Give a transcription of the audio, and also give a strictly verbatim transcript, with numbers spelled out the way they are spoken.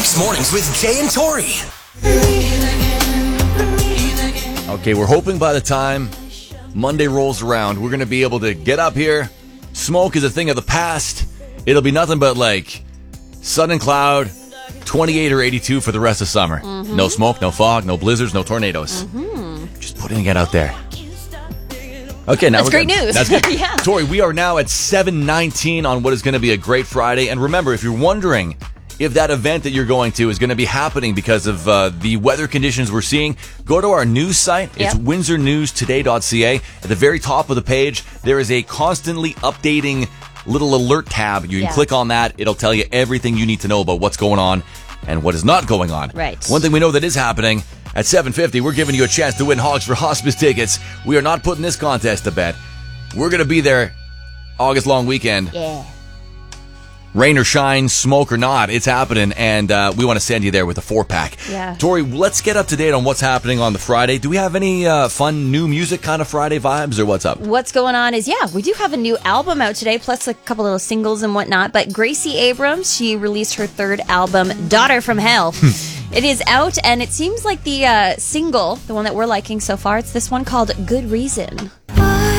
Mix Mornings with Jay and Tori. Okay, we're hoping by the time Monday rolls around, we're going to be able to get up here. Smoke is a thing of the past. It'll be nothing but like sun and cloud, twenty-eight or eighty-two for the rest of summer. Mm-hmm. No smoke, no fog, no blizzards, no tornadoes. Mm-hmm. Just putting it out there. Okay, now That's we're great good. news. That's good. Yeah. Tori, we are now at seven nineteen on what is going to be a great Friday. And remember, if you're wondering if that event that you're going to is going to be happening because of uh, the weather conditions we're seeing, go to our news site. It's Yep. windsor news today dot c a. At the very top of the page, there is a constantly updating little alert tab. You can Yeah. click on that. It'll tell you everything you need to know about what's going on and what is not going on. Right. One thing we know that is happening, at seven fifty, we're giving you a chance to win Hogs for Hospice tickets. We are not putting this contest to bed. We're going to be there August long weekend. Yeah. Rain or shine, smoke or not, it's happening, and uh, we want to send you there with a four-pack. Yeah. Tori, let's get up to date on what's happening on the Friday. Do we have any uh, fun new music kind of Friday vibes, or what's up? What's going on is, yeah, we do have a new album out today, plus a couple little singles and whatnot. But Gracie Abrams, she released her third album, Daughter from Hell. It is out, and it seems like the uh, single, the one that we're liking so far, it's this one called Good Reason.